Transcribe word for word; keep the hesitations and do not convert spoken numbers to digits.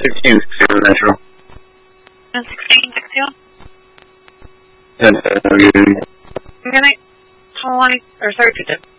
sixteen sixty-one Metro. ten sixteen sixty-one? ten seven. Good night. twenty, or sorry, fifty.